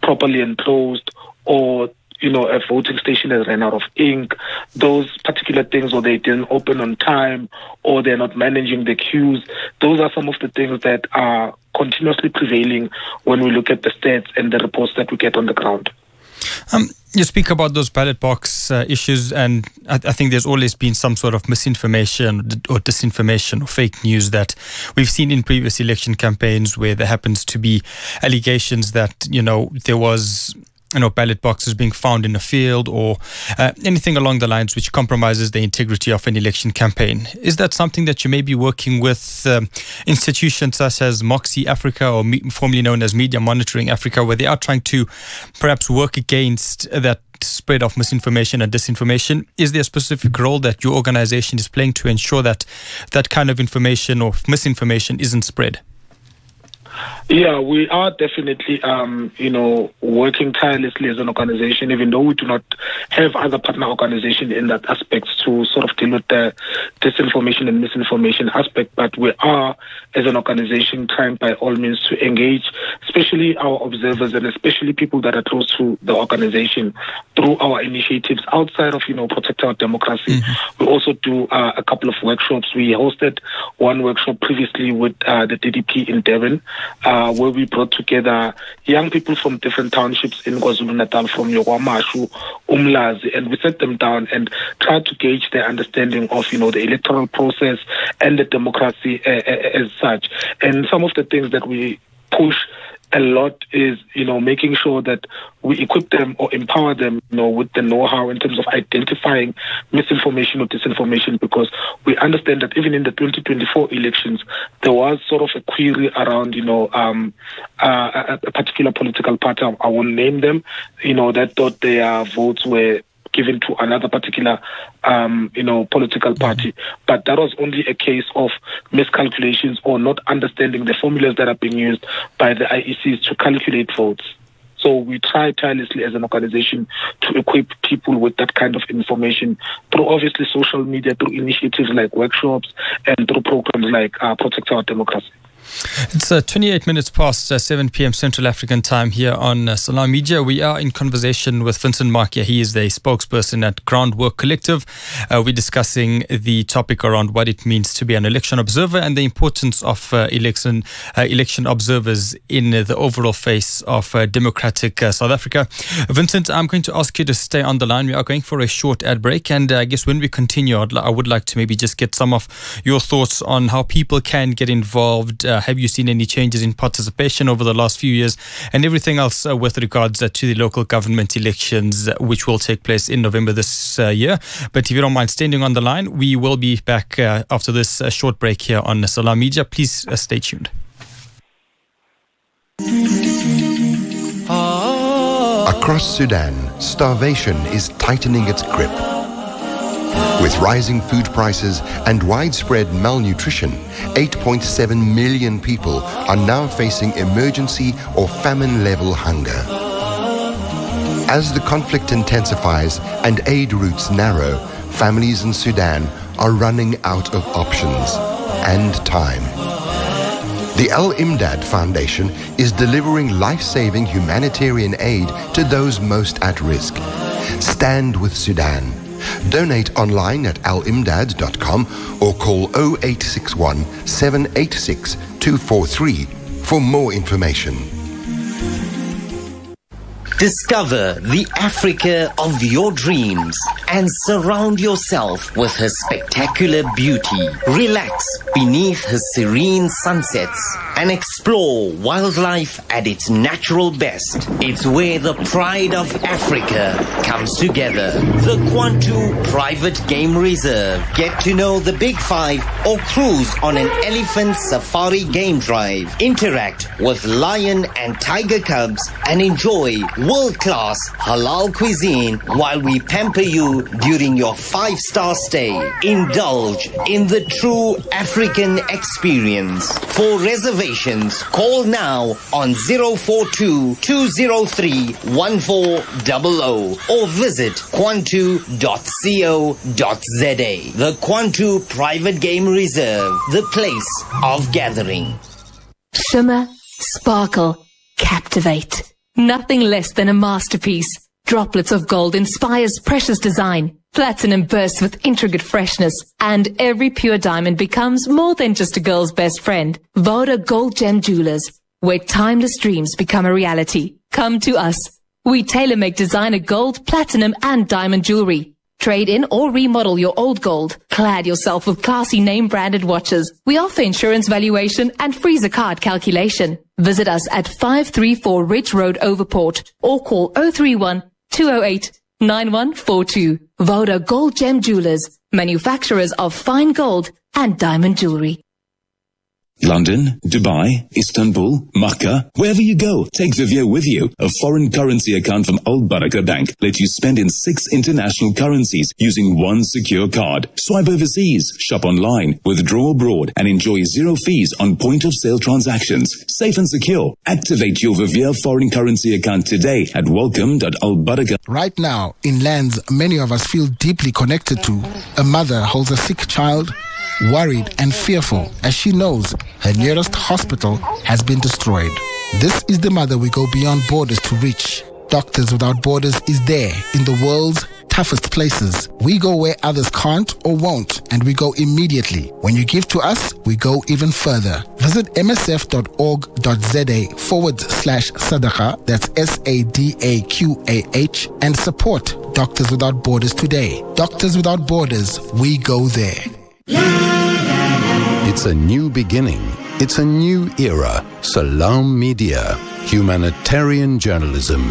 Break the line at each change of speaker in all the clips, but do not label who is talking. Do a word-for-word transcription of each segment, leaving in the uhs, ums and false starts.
properly enclosed, or you know, a voting station has ran out of ink, those particular things, or they didn't open on time, or they're not managing the queues. Those are some of the things that are continuously prevailing when we look at the stats and the reports that we get on the ground.
Um, you speak about those ballot box uh, issues, and I, I think there's always been some sort of misinformation or disinformation or fake news that we've seen in previous election campaigns, where there happens to be allegations that, you know, there was, you know, ballot boxes being found in a field, or uh, anything along the lines which compromises the integrity of an election campaign. Is that something that you may be working with um, institutions such as Moxie Africa, or me- formerly known as Media Monitoring Africa, where they are trying to perhaps work against that spread of misinformation and disinformation? Is there a specific role that your organization is playing to ensure that that kind of information or misinformation isn't spread?
Yeah, we are definitely, um, you know, working tirelessly as an organization, even though we do not have other partner organizations in that aspect to sort of deal with the disinformation and misinformation aspect. But we are, as an organization, trying by all means to engage, especially our observers and especially people that are close to the organization, through our initiatives outside of, you know, Protect Our Democracy. Mm-hmm. We also do uh, a couple of workshops. We hosted one workshop previously with uh, the D D P in Devon, Uh, where we brought together young people from different townships in KwaZulu-Natal, from Yowamashu, Umlazi, and we set them down and tried to gauge their understanding of, you know, the electoral process and the democracy uh, uh, as such. And some of the things that we push a lot is, you know, making sure that we equip them or empower them, you know, with the know-how in terms of identifying misinformation or disinformation, because we understand that even in the twenty twenty-four elections, there was sort of a query around, you know, um, uh, a, a particular political party, I won't name them, you know, that thought their votes were given to another particular, um, you know, political party. Mm-hmm. But that was only a case of miscalculations or not understanding the formulas that are being used by the I E Cs to calculate votes. So we try tirelessly as an organization to equip people with that kind of information through obviously social media, through initiatives like workshops, and through programs like uh, Protect Our Democracy.
It's uh, twenty-eight minutes past uh, seven p.m. Central African time here on uh, Salam Media. We are in conversation with Vincent Makia. He is the spokesperson at Groundwork Collective. Uh, we're discussing the topic around what it means to be an election observer and the importance of uh, election uh, election observers in uh, the overall face of uh, democratic uh, South Africa. Vincent, I'm going to ask you to stay on the line. We are going for a short ad break, and uh, I guess when we continue, I'd, I would like to maybe just get some of your thoughts on how people can get involved. Uh, have you seen any changes in participation over the last few years, and everything else uh, with regards uh, to the local government elections, uh, which will take place in November this uh, year. But if you don't mind standing on the line, we will be back uh, after this uh, short break here on Salam Media. Please uh, stay tuned.
Across Sudan, starvation is tightening its grip. With rising food prices and widespread malnutrition, eight point seven million people are now facing emergency or famine-level hunger. As the conflict intensifies and aid routes narrow, families in Sudan are running out of options and time. The Al Imdad Foundation is delivering life-saving humanitarian aid to those most at risk. Stand with Sudan. Donate online at al imdad dot com or call oh eight six one, seven eight six, two four three for more information.
Discover the Africa of your dreams and surround yourself with her spectacular beauty. Relax beneath her serene sunsets and explore wildlife at its natural best. It's where the pride of Africa comes together. The Kwantu Private Game Reserve. Get to know the Big Five or cruise on an elephant safari game drive. Interact with lion and tiger cubs and enjoy world-class halal cuisine while we pamper you during your five-star stay. Indulge in the true African experience. For reservations, call now on zero four two, two zero three, one four zero zero or visit kwantu dot co dot za. The Kwantu Private Game Reserve, the place of gathering.
Shimmer, sparkle, captivate. Nothing less than a masterpiece. Droplets of gold inspires precious design. Platinum bursts with intricate freshness. And every pure diamond becomes more than just a girl's best friend. Voda Gold Gem Jewelers, where timeless dreams become a reality. Come to us. We tailor-make designer gold, platinum and diamond jewelry. Trade in or remodel your old gold. Clad yourself with classy name-branded watches. We offer insurance valuation and freezer card calculation. Visit us at five three four Ridge Road, Overport, or call zero three one, two zero eight, nine one four two. Voda Gold Gem Jewelers, manufacturers of fine gold and diamond jewelry.
London, Dubai, Istanbul, Makkah, wherever you go, take Vivier with you. A foreign currency account from Al Baraka Bank lets you spend in six international currencies using one secure card. Swipe overseas, shop online, withdraw abroad, and enjoy zero fees on point-of-sale transactions. Safe and secure. Activate your Vivier foreign currency account today at welcome dot al baraka.
Right now, in lands many of us feel deeply connected to, a mother holds a sick child, worried and fearful as she knows her nearest hospital has been destroyed. This is the mother we go beyond borders to reach. Doctors Without Borders is there in the world's toughest places. We go where others can't or won't, and we go immediately. When you give to us, we go even further. Visit msf.org.za forward slash sadaqah, that's S A D A Q A H, and support Doctors Without Borders today. Doctors Without Borders, we go there.
It's a new beginning. It's a new era. Salam Media, humanitarian journalism.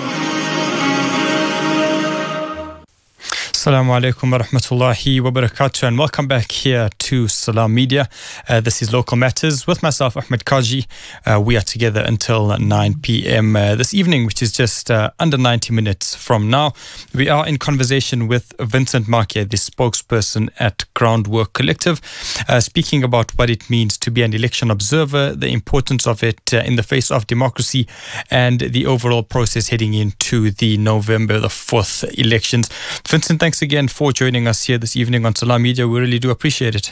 Assalamu alaikum wa rahmatullahi wa barakatuh, and welcome back here to Salam Media. Uh, this is Local Matters with myself, Ahmed Kaji. Uh, we are together until nine p.m. Uh, this evening, which is just uh, under ninety minutes from now. We are in conversation with Vincent Makia, the spokesperson at Groundwork Collective, uh, speaking about what it means to be an election observer, the importance of it uh, in the face of democracy, and the overall process heading into the November the fourth elections. Vincent, thanks again for joining us here this evening on Salam Media. We really do appreciate it.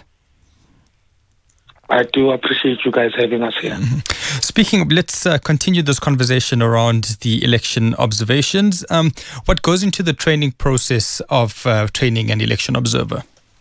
I do appreciate you guys having us here.
Mm-hmm. Speaking of, let's uh, continue this conversation around the election observations. Um, what goes into the training process of uh, training an election observer?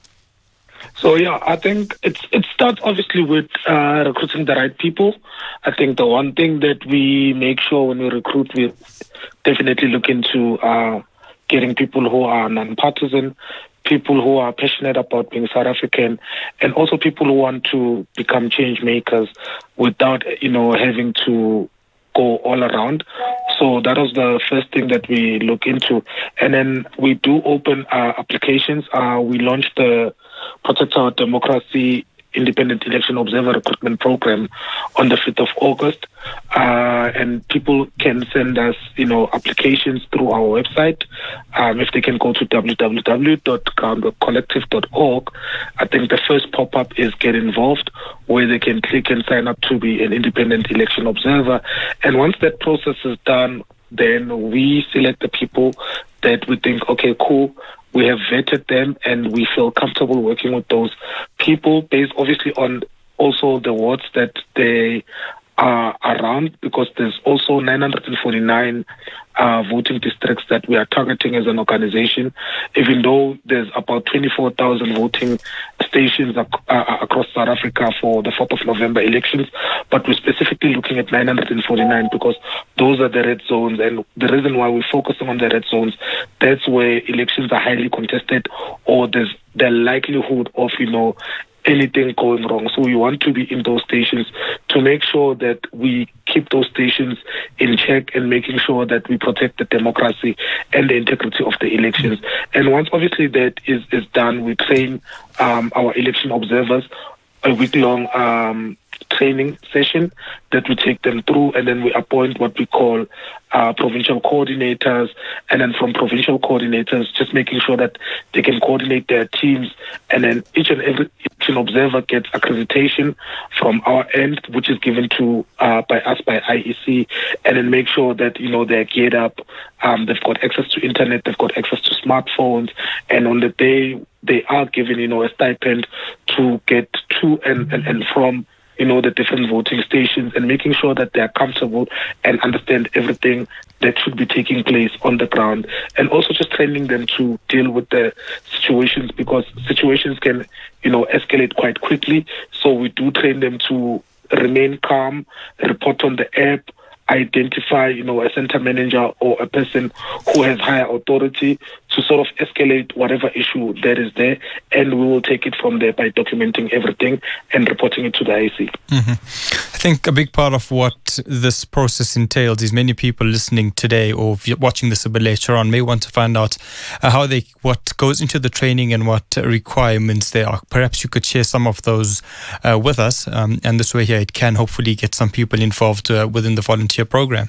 So, yeah, I think it's it starts obviously with uh, recruiting the right people. I think the one thing that we make sure when we recruit, we definitely look into uh, getting people who are non-partisan, people who are passionate about being South African, and also people who want to become change makers without, you know, having to go all around. So that was the first thing that we look into. And then we do open uh, applications. Uh, we launched the Protect Our Democracy Independent Election Observer Recruitment Program on the fifth of August. Uh, and people can send us, you know, applications through our website. Um, if they can go to w w w dot groundwork collective dot org, I think the first pop-up is Get Involved, where they can click and sign up to be an independent election observer. And once that process is done, then we select the people that we think, okay, cool, we have vetted them and we feel comfortable working with those people based obviously on also the wards that they are around, because there's also nine hundred forty-nine uh, voting districts that we are targeting as an organization, even though there's about twenty-four thousand voting stations ac- uh, across South Africa for the fourth of November elections. But we're specifically looking at nine hundred forty-nine because those are the red zones. And the reason why we're focusing on the red zones, that's where elections are highly contested, or there's the likelihood of, you know, anything going wrong. So we want to be in those stations to make sure that we keep those stations in check and making sure that we protect the democracy and the integrity of the elections. And once obviously that is, is done, we train um, our election observers a week-long um, training session that we take them through, and then we appoint what we call uh, provincial coordinators, and then from provincial coordinators, just making sure that they can coordinate their teams, and then each and every election observer gets accreditation from our end, which is given to uh, by us by I E C, and then make sure that, you know, they're geared up, um, they've got access to internet, they've got access to smartphones, and on the day they are given, you know, a stipend to get to and, and, and from you know, the different voting stations and making sure that they are comfortable and understand everything that should be taking place on the ground, and also just training them to deal with the situations, because situations can, you know, escalate quite quickly. So we do train them to remain calm, report on the app, identify, you know, a center manager or a person who has higher authority to sort of escalate whatever issue that is there, and we will take it from there by documenting everything and reporting it to the I C.
Mm-hmm. I think a big part of what this process entails is many people listening today or watching this a bit later on may want to find out uh, how they, what goes into the training and what requirements there are. Perhaps you could share some of those uh, with us, um, and this way here it can hopefully get some people involved uh, within the volunteer program.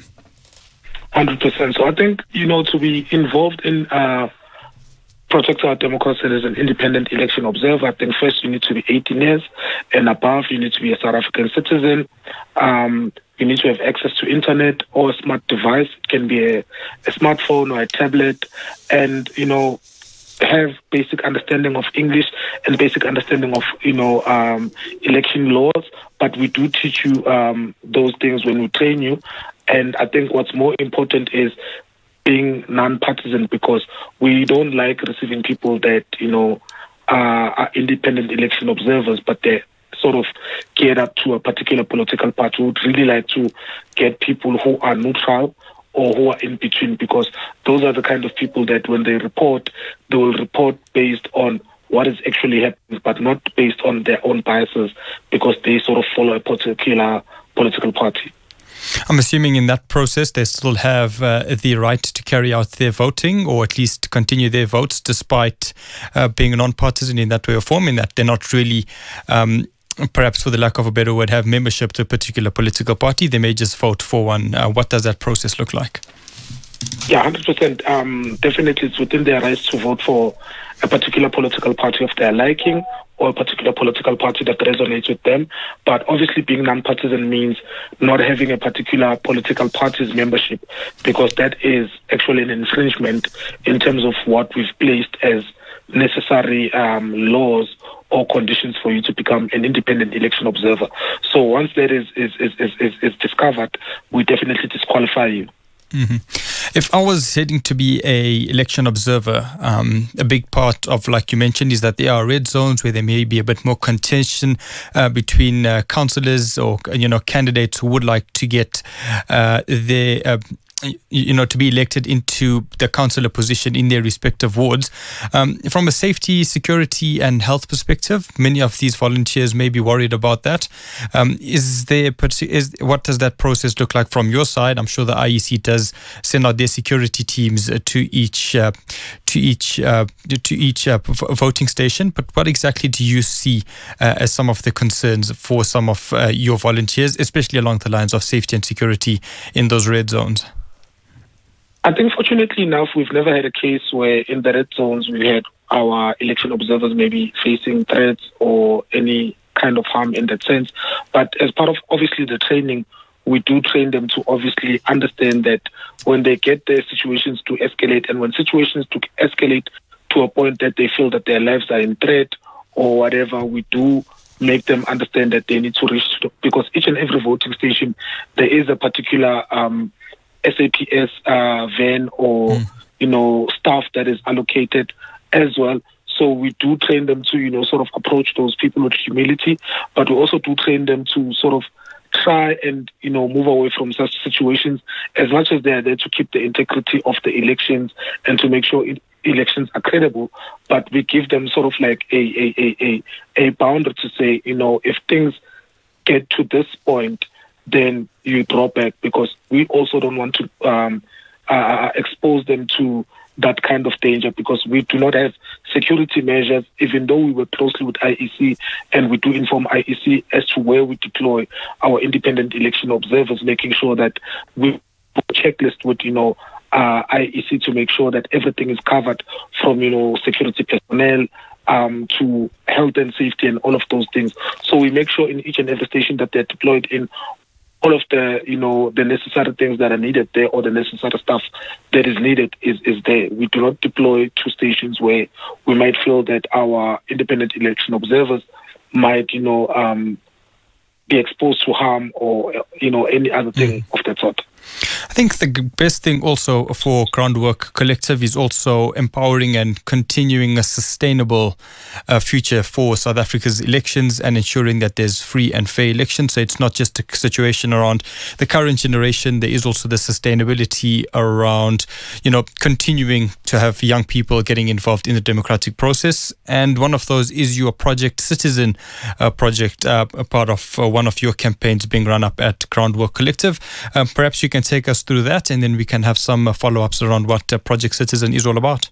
one hundred percent. So I think, you know, to be involved in uh, Protect Our Democracy as an independent election observer, I think first you need to be eighteen years and above. You need to be a South African citizen. Um, you need to have access to internet or a smart device. It can be a, a smartphone or a tablet, and, you know, have basic understanding of English and basic understanding of, you know, um, election laws. But we do teach you um, those things when we train you. And I think what's more important is being non-partisan, because we don't like receiving people that, you know, uh, are independent election observers, but they're sort of geared up to a particular political party. We would really like to get people who are neutral or who are in between, because those are the kind of people that when they report, they will report based on what is actually happening, but not based on their own biases, because they sort of follow a particular political party.
I'm assuming in that process they still have uh, the right to carry out their voting, or at least continue their votes, despite uh, being non-partisan in that way of forming that they're not really, um, perhaps for the lack of a better word, have membership to a particular political party. They may just vote for one. Uh, what does that process look like?
Yeah, one hundred percent. Um, definitely it's within their rights to vote for a particular political party of their liking, or a particular political party that resonates with them. But obviously being non-partisan means not having a particular political party's membership, because that is actually an infringement in terms of what we've placed as necessary um, laws or conditions for you to become an independent election observer. So once that is, is, is, is, is discovered, we definitely disqualify you.
Mm-hmm. If I was heading to be a election observer, um, a big part of, like you mentioned, is that there are red zones where there may be a bit more contention uh, between uh, councillors or, you know, candidates who would like to get uh, their uh, you know, to be elected into the councillor position in their respective wards. Um, from a safety, security and health perspective, many of these volunteers may be worried about that. Um, is there, is, what does that process look like from your side? I'm sure the I E C does send out their security teams to each uh, to each uh, to each uh, voting station, but what exactly do you see uh, as some of the concerns for some of uh, your volunteers, especially along the lines of safety and security in those red zones?
I think fortunately enough, we've never had a case where in the red zones we had our election observers maybe facing threats or any kind of harm in that sense. But as part of obviously the training, we do train them to obviously understand that when they get their situations to escalate, and when situations to escalate to a point that they feel that their lives are in threat or whatever, we do make them understand that they need to reach to, because each and every voting station, there is a particular um, S A P S uh, van or, mm. you know, staff that is allocated as well. So we do train them to, you know, sort of approach those people with humility, but we also do train them to sort of try and, you know, move away from such situations as much as they are there to keep the integrity of the elections and to make sure it, elections are credible. But we give them sort of like a, a, a, a, a boundary to say, you know, if things get to this point, then you draw back, because we also don't want to um, uh, expose them to that kind of danger, because we do not have security measures, even though we work closely with I E C, and we do inform I E C as to where we deploy our independent election observers, making sure that we checklist with, you know, uh, I E C to make sure that everything is covered, from, you know, security personnel um, to health and safety and all of those things. So we make sure in each and every station that they're deployed in, all of the, you know, the necessary things that are needed there, or the necessary stuff that is needed is, is there. We do not deploy to stations where we might feel that our independent election observers might, you know, um, be exposed to harm or, you know, any other thing mm. of that sort.
I think the best thing also for Groundwork Collective is also empowering and continuing a sustainable uh, future for South Africa's elections and ensuring that there's free and fair elections. So it's not just a situation around the current generation. There is also the sustainability around, you know, continuing to have young people getting involved in the democratic process. And one of those is your Project Citizen uh, project, uh, a part of uh, one of your campaigns being run up at Groundwork Collective. Um, perhaps you can take us through that, and then we can have some uh, follow-ups around what uh, Project Citizen is all about.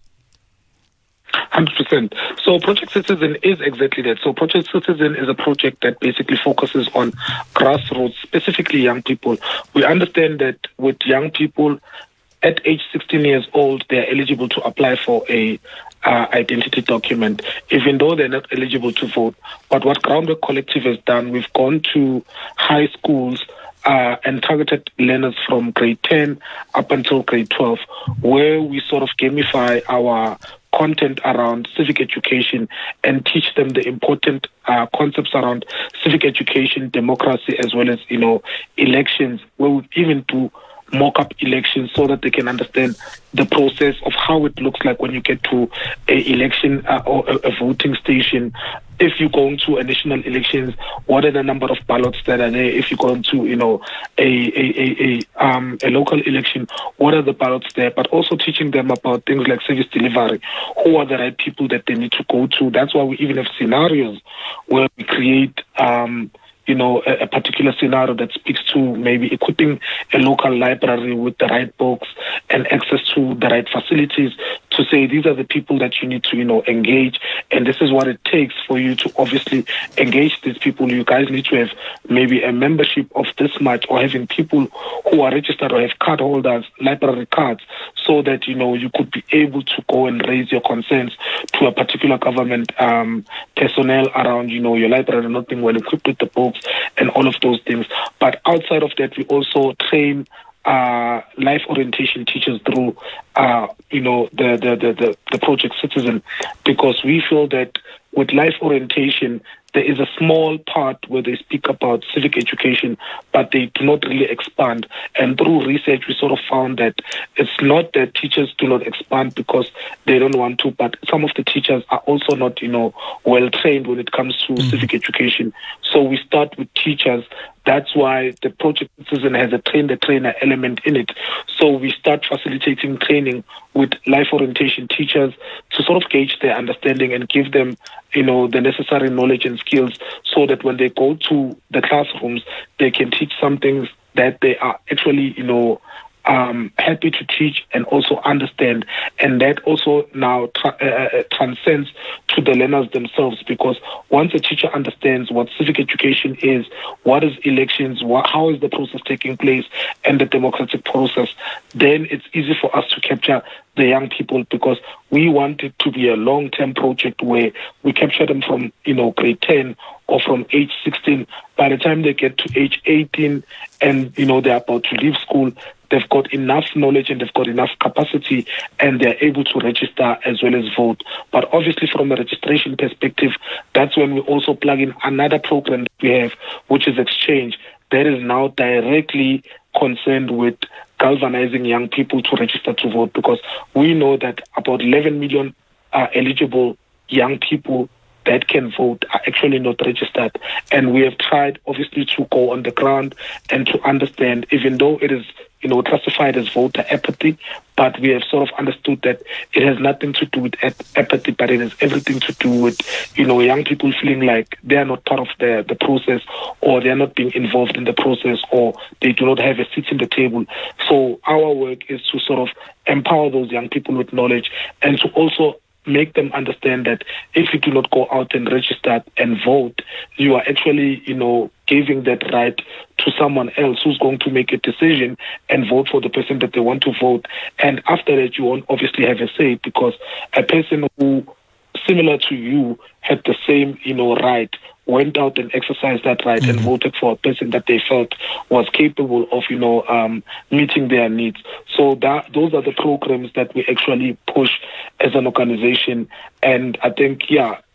one hundred percent. So Project Citizen is exactly that. So Project Citizen is a project that basically focuses on grassroots, specifically young people. We understand that with young people at age sixteen years old, they are eligible to apply for a uh, identity document, even though they're not eligible to vote. But what Groundwork Collective has done, we've gone to high schools Uh, and targeted learners from grade ten up until grade twelve, where we sort of gamify our content around civic education and teach them the important uh, concepts around civic education, democracy, as well as, you know, elections, where we even do mock-up elections so that they can understand the process of how it looks like when you get to a election uh, or a, a voting station. If you're going to a national elections, what are the number of ballots that are there? If you're going to, you know, a a, a, a um a local election, what are the ballots there? But also teaching them about things like service delivery. Who are the right people that they need to go to? That's why we even have scenarios where we create um you know, a, a particular scenario that speaks to maybe equipping a local library with the right books and access to the right facilities to say these are the people that you need to, you know, engage, and this is what it takes for you to obviously engage these people. You guys need to have maybe a membership of this much, or having people who are registered or have card holders, library cards, so that, you know, you could be able to go and raise your concerns to a particular government um, personnel around, you know, your library not being well equipped with the books and all of those things. But outside of that, we also train uh, life orientation teachers through, uh, you know, the, the, the, the, the Project Citizen, because we feel that with life orientation, there is a small part where they speak about civic education, but they do not really expand. And through research, we sort of found that it's not that teachers do not expand because they don't want to, but some of the teachers are also not, you know, well trained when it comes to mm-hmm. civic education. So we start with teachers. That's why the Project Citizen has a train-the-trainer element in it. So we start facilitating training with life orientation teachers to sort of gauge their understanding and give them, you know, the necessary knowledge and skills so that when they go to the classrooms, they can teach some things that they are actually, you know, um, happy to teach and also understand. And that also now tra- uh, transcends to the learners themselves, because once a teacher understands what civic education is, what is elections, what, how is the process taking place, and the democratic process, then it's easy for us to capture the young people, because we want it to be a long-term project where we capture them from, you know, grade ten or from age sixteen. By the time they get to age eighteen and, you know, they're about to leave school, they've got enough knowledge and they've got enough capacity, and they're able to register as well as vote. But obviously from a registration perspective, that's when we also plug in another program that we have, which is Exchange, that is now directly concerned with galvanizing young people to register to vote, because we know that about eleven million uh, eligible young people that can vote are actually not registered. And we have tried, obviously, to go on the ground and to understand, even though it is, you know, classified as voter apathy, but we have sort of understood that it has nothing to do with apathy, but it has everything to do with, you know, young people feeling like they are not part of the, the process, or they are not being involved in the process, or they do not have a seat in the table. So our work is to sort of empower those young people with knowledge, and to also make them understand that if you do not go out and register and vote, you are actually, you know, giving that right to someone else who's going to make a decision and vote for the person that they want to vote. And after that, you won't obviously have a say, because a person who, similar to you, had the same, you know, right, went out and exercised that right mm-hmm. and voted for a person that they felt was capable of, you know, um, meeting their needs. So that those are the programs that we actually push as an organization. And I think, yeah,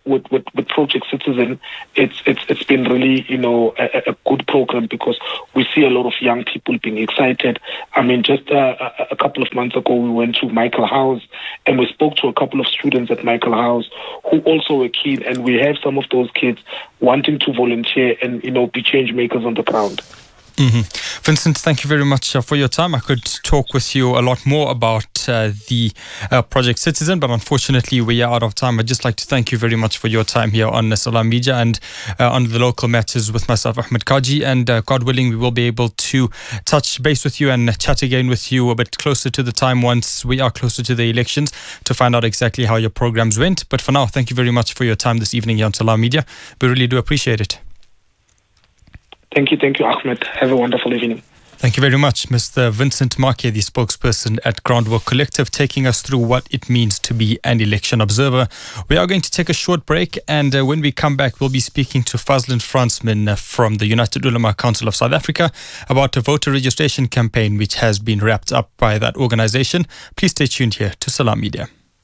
with, with, with Project Citizen, it's it's it's been really, you know, a, a good program because we see a lot of young people being excited. I mean, just uh, a, a couple of months ago, we went to Michael House and we spoke to a couple of students at Michael House who also were keen, and we have some of those kids wanting to volunteer and, you know, be change makers on the ground.
Mm-hmm. Vincent, thank you very much uh, for your time. I could talk with you a lot more about uh, the uh, Project Citizen, but unfortunately we are out of time. I'd just like to thank you very much for your time here on Salam Media and uh, on the local matters with myself, Ahmed Kaji, and uh, God willing, we will be able to touch base with you and chat again with you a bit closer to the time once we are closer to the elections to find out exactly how your programs went. But for now, thank you very much for your time this evening here on Salam Media. We really do appreciate it.
Thank you, thank you, Ahmed. Have a wonderful evening.
Thank you very much, Mister Vincent Markie, the spokesperson at Groundwork Collective, taking us through what it means to be an election observer. We are going to take a short break, and uh, when we come back, we'll be speaking to Fazlin Fransman uh, from the United Ulama Council of South Africa about a voter registration campaign which has been wrapped up by that organization. Please stay tuned here to Salam Media.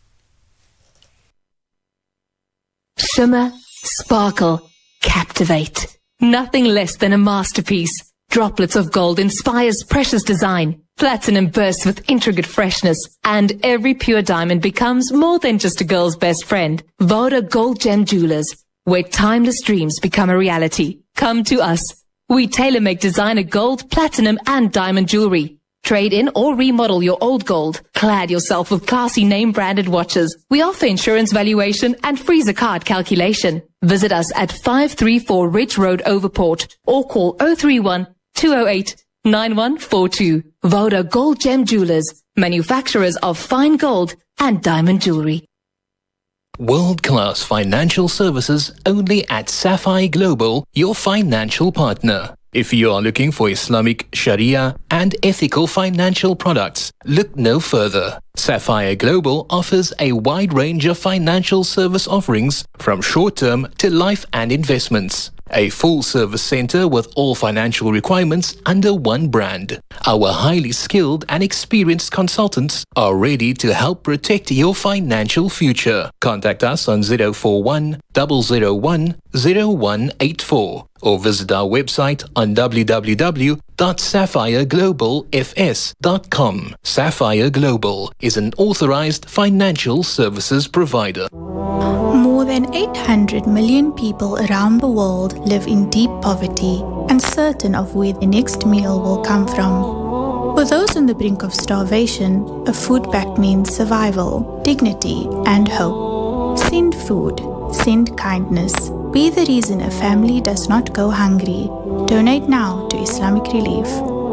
Shimmer, sparkle, captivate. Nothing less than a masterpiece. Droplets of gold inspires precious design. Platinum bursts with intricate freshness. And every pure diamond becomes more than just a girl's best friend. Voda Gold Gem Jewelers, where timeless dreams become a reality. Come to us. We tailor-make designer gold, platinum and diamond jewelry. Trade in or remodel your old gold. Clad yourself with classy name-branded watches. We offer insurance valuation and freezer card calculation. Visit us at five three four Ridge Road, Overport, or call zero three one, two zero eight, nine one four two. Voda Gold Gem Jewelers, manufacturers of fine gold and diamond jewelry.
World-class financial services only at Sapphire Global, your financial partner. If you are looking for Islamic, Sharia and ethical financial products, look no further. Sapphire Global offers a wide range of financial service offerings from short-term to life and investments. A full-service center with all financial requirements under one brand. Our highly skilled and experienced consultants are ready to help protect your financial future. Contact us on zero four one, zero zero one, zero one eight four or visit our website on w w w dot sapphire global f s dot com. Sapphire Global is an authorized financial services provider.
More than eight hundred million people around the world live in deep poverty, uncertain of where the next meal will come from. For those on the brink of starvation, a food pact means survival, dignity, and hope. Send food, send kindness. Be the reason a family does not go hungry. Donate now to Islamic Relief.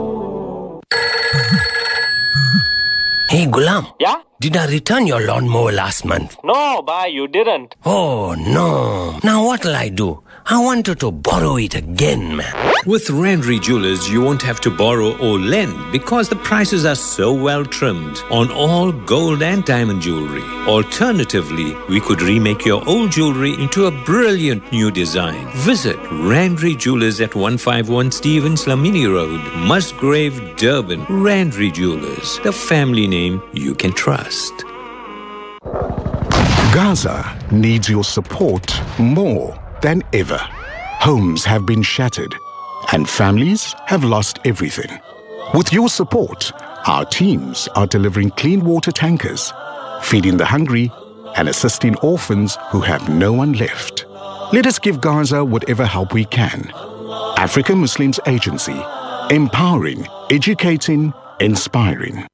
Hey, Gulam.
Yeah?
Did I return your lawnmower last month?
No, bhai, you didn't.
Oh, no. Now what'll I do? I wanted to borrow it again, man.
With Randry Jewelers, you won't have to borrow or lend because the prices are so well trimmed on all gold and diamond jewelry. Alternatively, we could remake your old jewelry into a brilliant new design. Visit Randry Jewelers at one fifty-one Stevens Lamini Road, Musgrave, Durban. Randry Jewelers, the family name you can trust.
Gaza needs your support more than ever. Homes have been shattered and families have lost everything. With your support, our teams are delivering clean water tankers, feeding the hungry and assisting orphans who have no one left. Let us give Gaza whatever help we can. African Muslims Agency, empowering, educating, inspiring.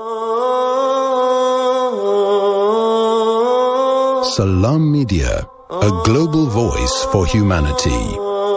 Salam Media, a global voice for humanity.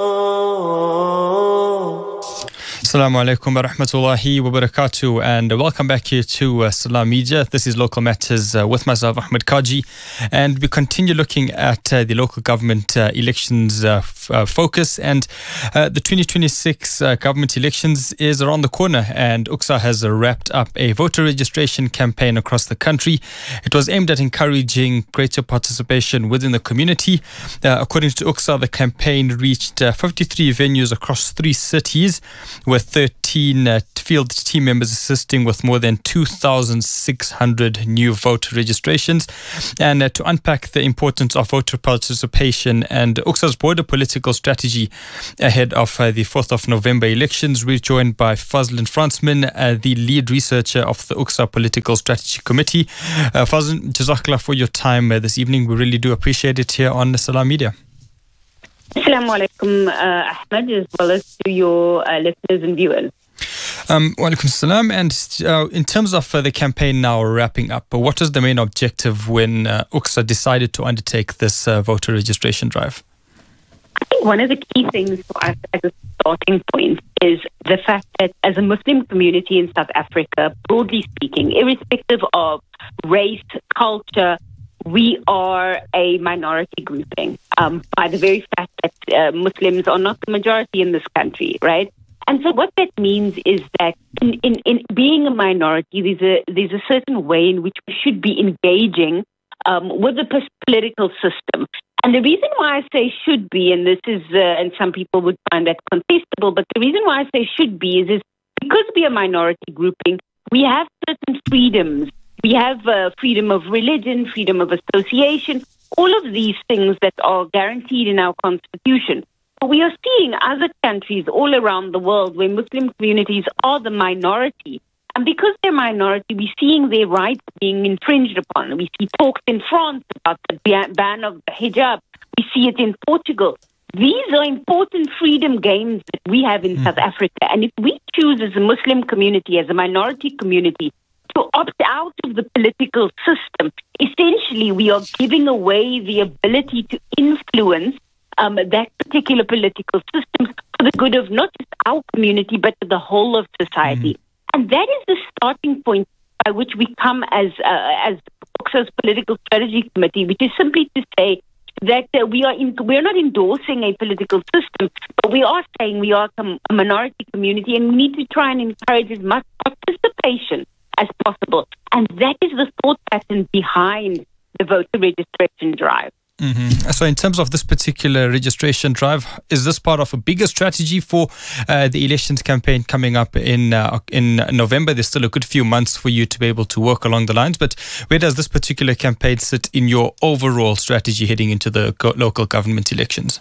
Assalamu alaikum wa rahmatullahi wa barakatuh, and welcome back here to uh, Salam Media. This is Local Matters uh, with myself, Ahmed Kaji, and we continue looking at uh, the local government uh, elections uh, f- uh, focus, and uh, the twenty twenty-six uh, government elections is around the corner, and U C S A has uh, wrapped up a voter registration campaign across the country. It was aimed at encouraging greater participation within the community. Uh, according to U C S A, the campaign reached uh, fifty-three venues across three cities, with thirteen uh, field team members assisting with more than two thousand six hundred new voter registrations. And uh, to unpack the importance of voter participation and U C S A's broader political strategy ahead of uh, the fourth of November elections, we're joined by Fazlin Fransman, uh, the lead researcher of the U C S A Political Strategy Committee. Uh, Fazlin, Jazakallah for your time uh, this evening. We really do appreciate it here on Salam Media.
Assalamu alaikum, uh, Ahmed, as well as to your uh, listeners and viewers.
Um, wa alaikum salam. And uh, in terms of uh, the campaign now wrapping up, uh, what was the main objective when uh, U C S A decided to undertake this uh, voter registration drive?
I think one of the key things for us as a starting point is the fact that as a Muslim community in South Africa, broadly speaking, irrespective of race, culture, we are a minority grouping um, by the very fact that uh, Muslims are not the majority in this country, right? And so what that means is that in, in, in being a minority, there's a, there's a certain way in which we should be engaging um, with the p- political system. And the reason why I say should be, and this is, uh, and some people would find that contestable, but the reason why I say should be is, is because we are a minority grouping, we have certain freedoms. We have uh, freedom of religion, freedom of association, all of these things that are guaranteed in our constitution. But we are seeing other countries all around the world where Muslim communities are the minority. And because they're minority, we're seeing their rights being infringed upon. We see talks in France about the ban of the hijab. We see it in Portugal. These are important freedom gains that we have in mm. South Africa. And if we choose as a Muslim community, as a minority community, to opt out of the political system, essentially we are giving away the ability to influence um, that particular political system for the good of not just our community, but the whole of society. Mm-hmm. And that is the starting point by which we come as uh, as U C S A's Political Strategy Committee, which is simply to say that uh, we are in, we are not endorsing a political system, but we are saying we are a minority community, and we need to try and encourage as much participation as possible. And that is the thought pattern behind the voter registration drive.
Mm-hmm. So in terms of this particular registration drive, is this part of a bigger strategy for uh, the elections campaign coming up in uh, in November? There's still a good few months for you to be able to work along the lines, but where does this particular campaign sit in your overall strategy heading into the go- local government elections?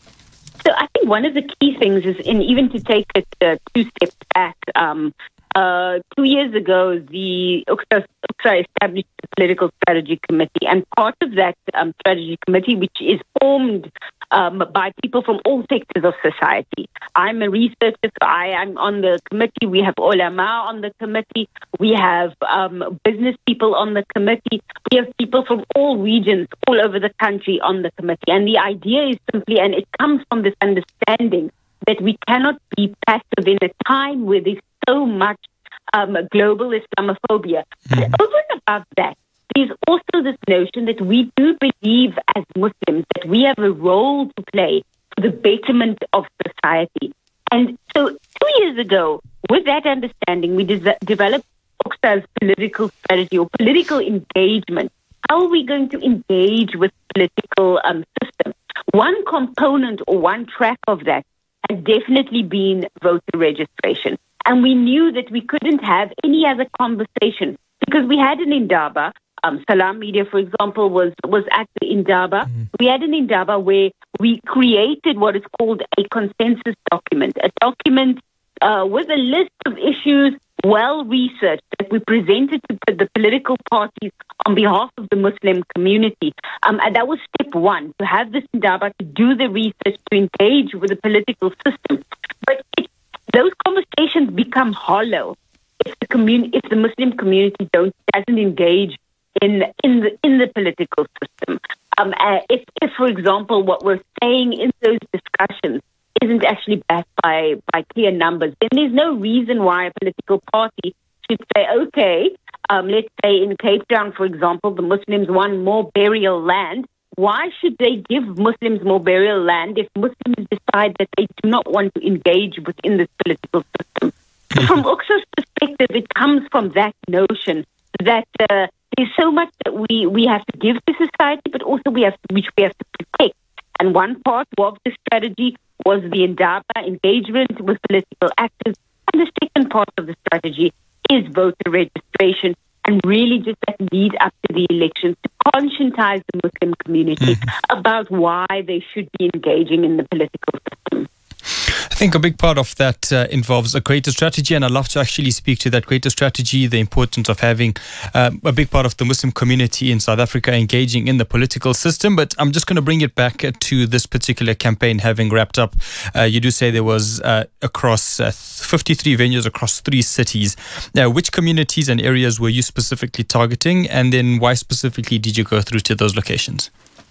So I think one of the key things is, in even to take it uh, two steps back, um, Uh, two years ago, the U C S A established the Political Strategy Committee, and part of that um, strategy committee, which is formed um, by people from all sectors of society. I'm a researcher, so I am on the committee. We have ulama on the committee. We have um, business people on the committee. We have people from all regions, all over the country on the committee. And the idea is simply, and it comes from this understanding that we cannot be passive in a time where there's so much um, global Islamophobia. Mm-hmm. But over and above that, there's also this notion that we do believe as Muslims that we have a role to play for the betterment of society. And so two years ago, with that understanding, we des- developed U C S A's political strategy or political engagement. How are we going to engage with political um, systems? One component or one track of that has definitely been voter registration. And we knew that we couldn't have any other conversation because we had an Indaba. Um, Salam Media, for example, was, was at the Indaba. Mm-hmm. We had an Indaba where we created what is called a consensus document, a document uh, with a list of issues well-researched that we presented to the political parties on behalf of the Muslim community. Um, and that was step one, to have this Indaba, to do the research, to engage with the political system. But it those conversations become hollow if the commun- if the Muslim community don't doesn't engage in in the in the political system. Um, uh, if, if, for example, what we're saying in those discussions isn't actually backed by by clear numbers, then there's no reason why a political party should say, okay, um, let's say in Cape Town, for example, the Muslims want more burial land. Why should they give Muslims more burial land if Muslims decide that they do not want to engage within this political system? So from U C S A's perspective, it comes from that notion that uh, there's so much that we, we have to give to society, but also we have to, which we have to protect. And one part of the strategy was the Indaba engagement with political actors, And the second part of the strategy is voter registration, and really just that lead up to the elections to conscientize the Muslim community mm-hmm. about why they should be engaging in the political system.
I think a big part of that uh, involves a greater strategy, and I'd love to actually speak to that greater strategy, the importance of having um, a big part of the Muslim community in South Africa engaging in the political system. But I'm just going to bring it back to this particular campaign having wrapped up. Uh, you do say there was uh, across uh, fifty-three venues across three cities. Now, which communities and areas were you specifically targeting, and then why specifically did you go through to those locations?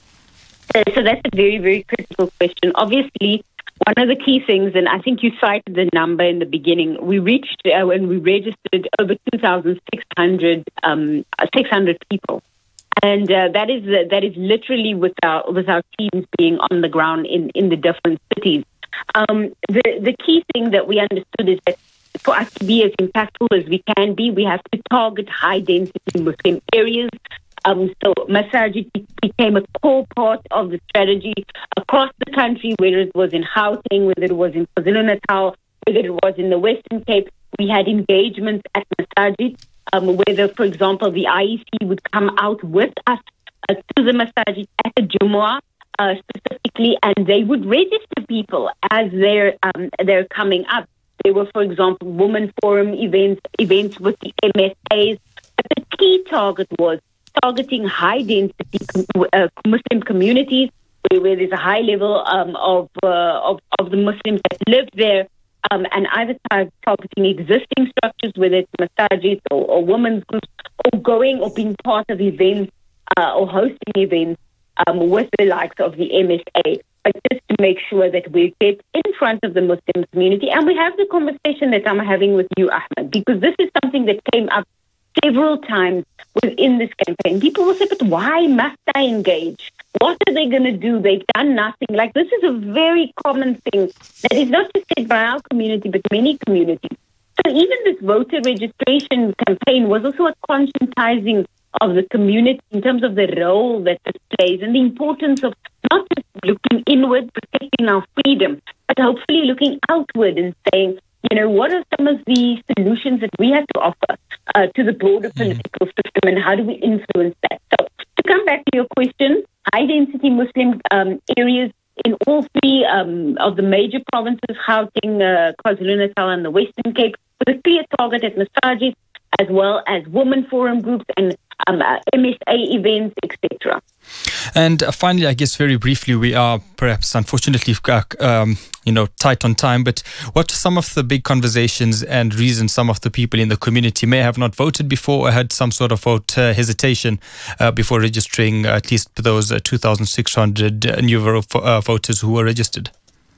Uh, so that's a very, very critical question. Obviously, one of the key things, and I think you cited the number in the beginning, we reached uh, when we registered over two thousand six hundred um, six hundred people, and uh, that is uh, that is literally with our with our teams being on the ground in, in the different cities. Um, the the key thing that we understood is that for us to be as impactful as we can be, we have to target high density Muslim areas. Um, so masajid became a core part of the strategy across the country, whether it was in Gauteng, whether it was in KwaZulu-Natal, whether it was in the Western Cape. We had engagements at masajid, um, whether, for example, the I E C would come out with us uh, to the masajid at the Jumu'ah uh, specifically, and they would register people as they're, um, they're coming up. There were, for example, women forum events, events with the M S As. But the key target was targeting high-density uh, Muslim communities where, where there's a high level um, of, uh, of of the Muslims that live there, um, and either tar- targeting existing structures, whether it's masajid or, or women's groups, or going or being part of events uh, or hosting events um, with the likes of the M S A, but just to make sure that we get in front of the Muslim community. And we have the conversation that I'm having with you, Ahmed, because this is something that came up several times within this campaign. People will say, but why must I engage? What are they going to do? They've done nothing. Like, this is a very common thing that is not just said by our community, but many communities. So even this voter registration campaign was also a conscientizing of the community in terms of the role that this plays and the importance of not just looking inward, protecting our freedom, but hopefully looking outward and saying, you know, what are some of the solutions that we have to offer uh, to the broader political system, and how do we influence that? So to come back to your question, high-density Muslim um, areas in all three um, of the major provinces, Gauteng, uh, KwaZulu-Natal and the Western Cape, with a clear target at masajid, as well as women forum groups and um, uh, M S A events, et cetera.
And uh, finally, I guess very briefly, we are perhaps unfortunately uh, um, you know, tight on time, but what are some of the big conversations and reasons some of the people in the community may have not voted before or had some sort of vote uh, hesitation uh, before registering, uh, at least those uh, two thousand six hundred uh, new uh, voters who were registered?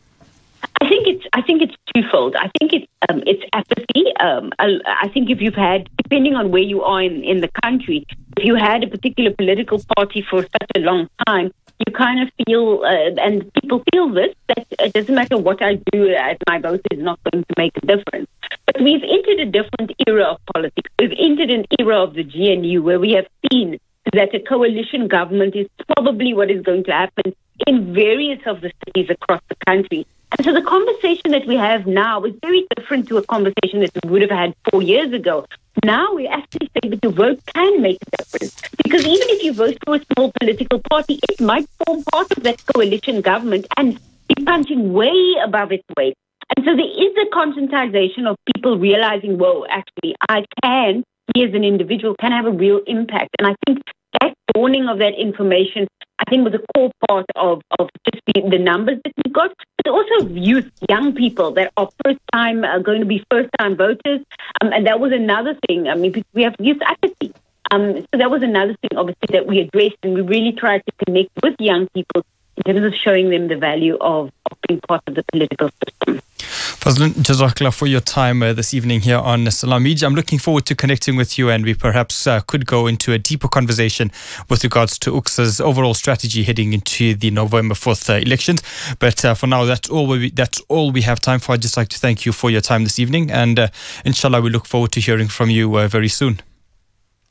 I think it's I think it's twofold. I think it's um, it's apathy. Um, I, I think if you've had, depending on where you are in, in the country, if you had a particular political party for such a long time, you kind of feel, uh, and people feel this, that it doesn't matter what I do, as my vote is not going to make a difference. But we've entered a different era of politics. We've entered an era of the G N U where we have seen that a coalition government is probably what is going to happen in various of the cities across the country. And so the conversation that we have now is very different to a conversation that we would have had four years ago. Now we actually say that your vote can make a difference. Because even if you vote for a small political party, it might form part of that coalition government and be punching way above its weight. And so there is a conscientization of people realizing, whoa, actually, I can, me as an individual, can have a real impact. And I think that dawning of that information, I think, was a core part of, of just the, the numbers that we got, but also youth, young people that are first time, uh, going to be first time voters. Um, and that was another thing. I mean, we have youth apathy. Um, so that was another thing, obviously, that we addressed, and we really tried to connect with young people in terms of showing them the value of, of being part of the political system.
Fazlin, Jazakallah for your time uh, this evening here on Salam Media. I'm looking forward to connecting with you, and we perhaps uh, could go into a deeper conversation with regards to U C S A's overall strategy heading into the November fourth uh, elections. But uh, for now, that's all we that's all we have time for. I'd just like to thank you for your time this evening, and uh, inshallah, we look forward to hearing from you uh, very soon.
Yes,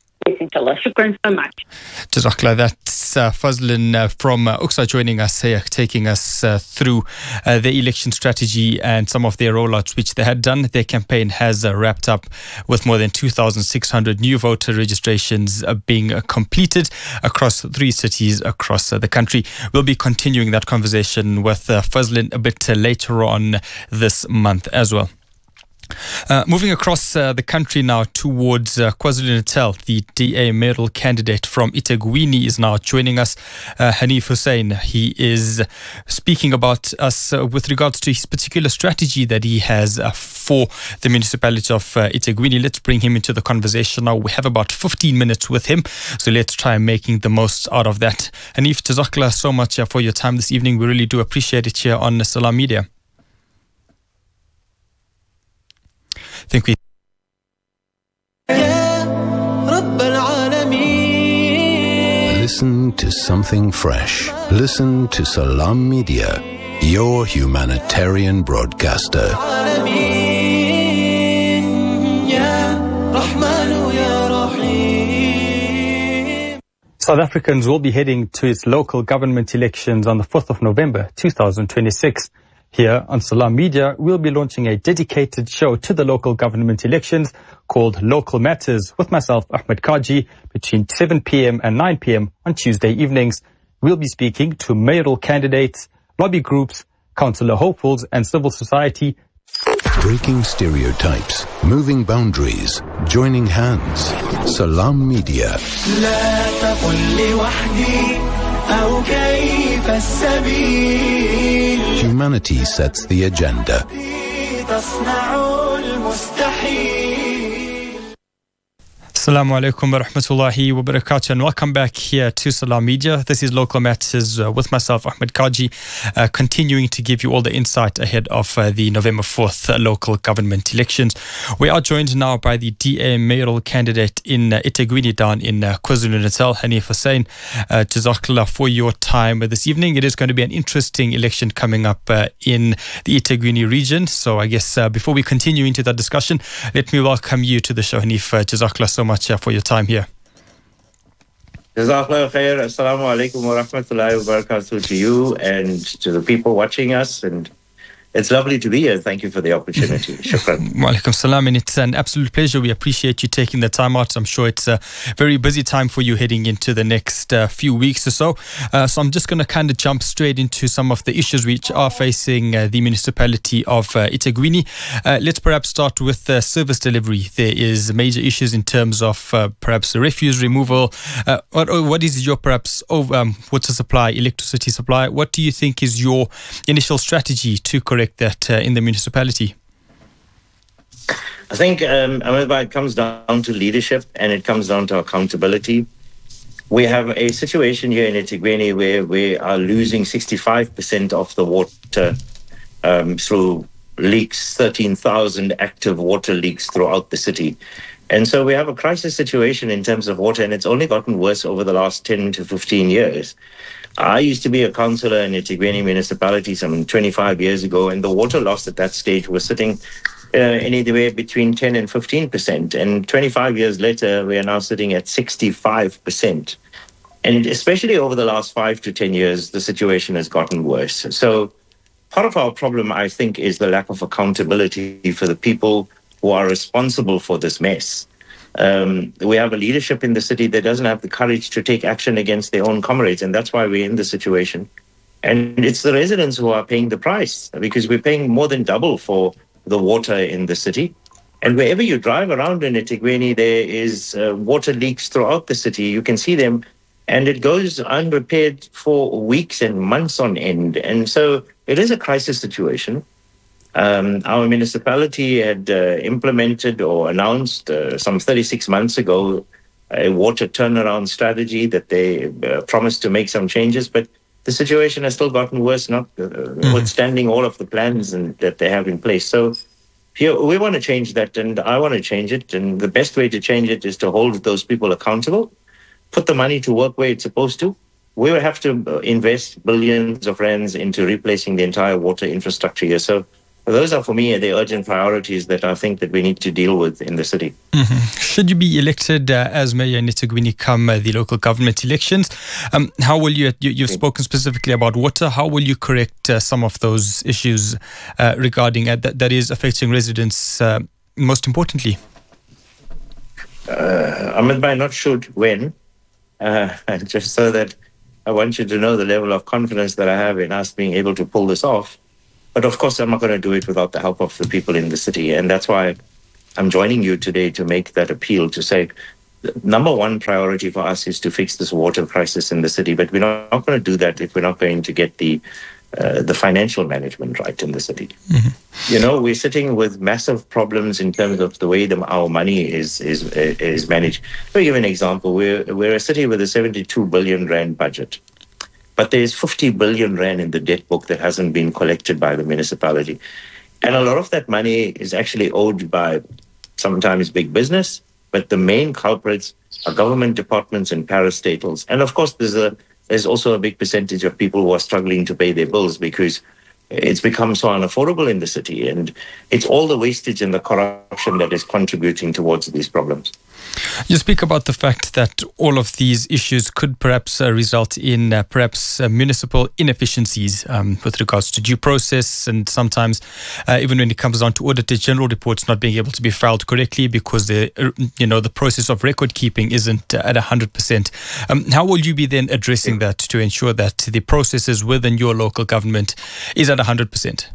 inshallah. Shukran so much.
Jazakallah. That's uh, Fazlin uh, from uh, UCSA joining us here, taking us uh, through uh, their election strategy and some of their rollouts which they had done. Their campaign has uh, wrapped up with more than two thousand six hundred new voter registrations uh, being uh, completed across three cities across uh, the country. We'll be continuing that conversation with uh, Fazlin a bit uh, later on this month as well. Uh, moving across uh, the country now towards uh, KwaZulu-Natal, the D A mayoral candidate from eThekwini is now joining us, uh, Hanif Hussein. He is speaking about us uh, with regards to his particular strategy that he has uh, for the municipality of uh, eThekwini. Let's bring him into the conversation now. We have about fifteen minutes with him, so let's try making the most out of that. Hanif, jazakallah so much uh, for your time this evening. We really do appreciate it here on Salam Media. I think we
Listen to something fresh. Listen to Salam Media, your humanitarian broadcaster.
South Africans will be heading to its local government elections on the fourth of November two thousand twenty-six. Here on Salam Media, we'll be launching a dedicated show to the local government elections called Local Matters with myself, Ahmed Kaji, between seven p.m. and nine p.m. on Tuesday evenings. We'll be speaking to mayoral candidates, lobby groups, councillor hopefuls and civil society.
Breaking stereotypes, moving boundaries, joining hands. Salam Media. Humanity sets the agenda.
Assalamu alaikum wa rahmatullahi wa barakatuh, and welcome back here to Salam Media. This is Local Matters uh, with myself, Ahmed Kaji, uh, continuing to give you all the insight ahead of uh, the November fourth uh, local government elections. We are joined now by the D A mayoral candidate in uh, eThekwini down in uh, KwaZulu-Natal, Hanif Hussein. Uh, Jazakallah for your time uh, this evening. It is going to be an interesting election coming up uh, in the eThekwini region. So I guess uh, before we continue into that discussion, let me welcome you to the show, Hanif. Uh, Jazakallah so much for your time here.
Jazakallah khair. Assalamu alaikum wa rahmatullahi wa barakatuh to you and to the people watching us. And it's lovely to be here. Thank you for the opportunity. Shukran.
Wa alaikum salam. And it's an absolute pleasure. We appreciate you taking the time out. I'm sure it's a very busy time for you heading into the next uh, few weeks or so. Uh, so I'm just going to kind of jump straight into some of the issues which are facing uh, the municipality of uh, eThekwini. Uh, let's perhaps start with uh, service delivery. There is major issues in terms of uh, perhaps refuse removal. Uh, what, what is your perhaps over, um, water supply, electricity supply? What do you think is your initial strategy to correct that uh, in the municipality?
I think um, it comes down to leadership and it comes down to accountability. We have a situation here in eThekwini where we are losing sixty-five percent of the water um, through leaks, thirteen thousand active water leaks throughout the city. And so we have a crisis situation in terms of water, and it's only gotten worse over the last ten to fifteen years. I used to be a councillor in eThekwini municipality some twenty-five years ago, and the water loss at that stage was sitting uh, anywhere between ten and fifteen percent. And twenty-five years later, we are now sitting at sixty-five percent. And especially over the last five to ten years, the situation has gotten worse. So part of our problem, I think, is the lack of accountability for the people who are responsible for this mess. Um, we have a leadership in the city that doesn't have the courage to take action against their own comrades, and that's why we're in this situation. And it's the residents who are paying the price, because we're paying more than double for the water in the city. And wherever you drive around in eThekwini, there is uh, water leaks throughout the city. You can see them, and it goes unrepaired for weeks and months on end. And so it is a crisis situation. Um, our municipality had uh, implemented or announced uh, some thirty-six months ago a water turnaround strategy that they uh, promised to make some changes, but the situation has still gotten worse, not uh, mm. notwithstanding all of the plans and, that they have in place. So here we want to change that, and I want to change it, and the best way to change it is to hold those people accountable, put the money to work where it's supposed to. We will have to invest billions of rands into replacing the entire water infrastructure here. So those are, for me, the urgent priorities that I think that we need to deal with in the city.
Mm-hmm. Should you be elected uh, as Mayor in eThekwini come uh, the local government elections, um, how will you, you, you've spoken specifically about water, how will you correct uh, some of those issues uh, regarding uh, that, that is affecting residents uh, most importantly?
Uh, Ahmed Bhai, not should, when, uh, just so that I want you to know the level of confidence that I have in us being able to pull this off. But of course, I'm not going to do it without the help of the people in the city. And that's why I'm joining you today to make that appeal, to say, number one priority for us is to fix this water crisis in the city. But we're not, not going to do that if we're not going to get the uh, the financial management right in the city. Mm-hmm. You know, we're sitting with massive problems in terms of the way the, our money is is is managed. Let me give you an example. We're, we're a city with a seventy-two billion rand budget. But there's fifty billion rand in the debt book that hasn't been collected by the municipality. And a lot of that money is actually owed by sometimes big business, but the main culprits are government departments and parastatals. And of course, there's a there's also a big percentage of people who are struggling to pay their bills because it's become so unaffordable in the city. And it's all the wastage and the corruption that is contributing towards these problems.
You speak about the fact that all of these issues could perhaps uh, result in uh, perhaps uh, municipal inefficiencies um, with regards to due process, and sometimes uh, even when it comes down to Auditor General reports not being able to be filed correctly because the uh, you know the process of record keeping isn't uh, at one hundred percent. Um, how will you be then addressing that to ensure that the processes within your local government is at one hundred percent?